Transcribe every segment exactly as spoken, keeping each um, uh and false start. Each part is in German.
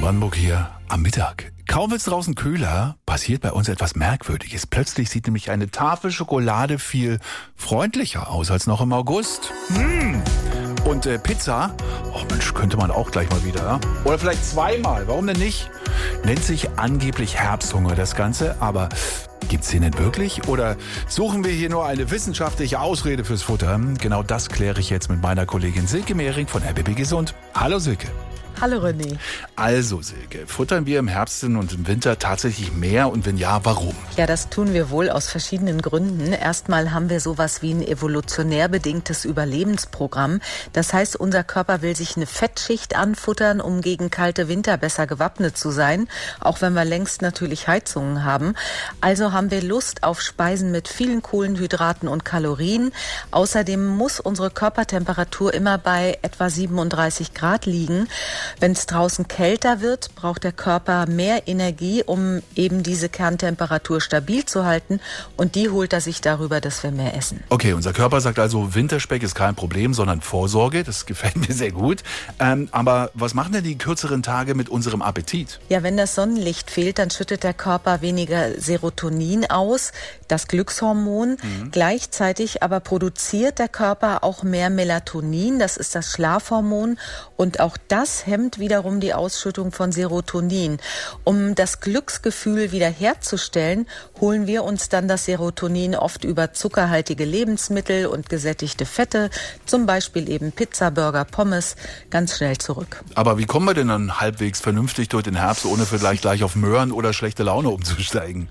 Brandenburg hier am Mittag. Kaum wird es draußen kühler, passiert bei uns etwas Merkwürdiges. Plötzlich sieht nämlich eine Tafel Schokolade viel freundlicher aus als noch im August. Mmh. Und äh, Pizza, oh Mensch, könnte man auch gleich mal wieder. Ja? Oder vielleicht zweimal, warum denn nicht? Nennt sich angeblich Herbsthunger das Ganze, aber gibt's den denn wirklich? Oder suchen wir hier nur eine wissenschaftliche Ausrede fürs Futter? Genau das kläre ich jetzt mit meiner Kollegin Silke Mehring von R B B Gesund. Hallo Silke. Hallo René. Also Silke, futtern wir im Herbst und im Winter tatsächlich mehr und wenn ja, warum? Ja, das tun wir wohl aus verschiedenen Gründen. Erstmal haben wir sowas wie ein evolutionär bedingtes Überlebensprogramm. Das heißt, unser Körper will sich eine Fettschicht anfuttern, um gegen kalte Winter besser gewappnet zu sein, auch wenn wir längst natürlich Heizungen haben. Also haben wir Lust auf Speisen mit vielen Kohlenhydraten und Kalorien. Außerdem muss unsere Körpertemperatur immer bei etwa siebenunddreißig Grad liegen. Wenn es draußen kälter wird, braucht der Körper mehr Energie, um eben diese Kerntemperatur stabil zu halten. Und die holt er sich darüber, dass wir mehr essen. Okay, unser Körper sagt also, Winterspeck ist kein Problem, sondern Vorsorge. Das gefällt mir sehr gut. Ähm, aber was machen denn die kürzeren Tage mit unserem Appetit? Ja, wenn das Sonnenlicht fehlt, dann schüttet der Körper weniger Serotonin aus, das Glückshormon. Mhm. Gleichzeitig aber produziert der Körper auch mehr Melatonin, das ist das Schlafhormon. Und auch das hemmt wiederum die Ausschüttung von Serotonin. Um das Glücksgefühl wiederherzustellen, holen wir uns dann das Serotonin oft über zuckerhaltige Lebensmittel und gesättigte Fette, zum Beispiel eben Pizza, Burger, Pommes, ganz schnell zurück. Aber wie kommen wir denn dann halbwegs vernünftig durch den Herbst, ohne vielleicht gleich auf Möhren oder schlechte Laune umzusteigen?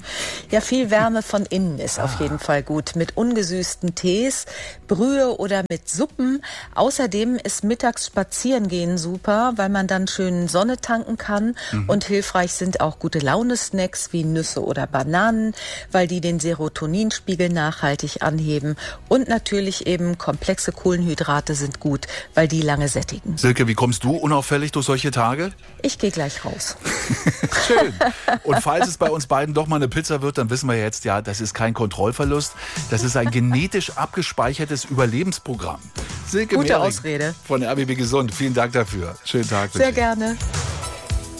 Ja, viel Wärme von innen ist ah. auf jeden Fall gut. Mit ungesüßten Tees, Brühe oder mit Suppen. Außerdem ist mittags spazieren gehen super, weil man dann schön Sonne tanken kann. Mhm. Und hilfreich sind auch gute Laune-Snacks wie Nüsse oder Bananen, weil die den Serotoninspiegel nachhaltig anheben. Und natürlich eben komplexe Kohlenhydrate sind gut, weil die lange sättigen. Silke, wie kommst du unauffällig durch solche Tage? Ich gehe gleich raus. Schön. Und falls es bei uns beiden doch mal eine Pizza wird, dann wissen wir jetzt, ja, das ist kein Kontrollverlust. Das ist ein genetisch abgespeichertes Überlebensprogramm. Silke Gute Mehring Ausrede. Von R B B Gesund. Vielen Dank dafür. Schönen Tag. Sehr gerne.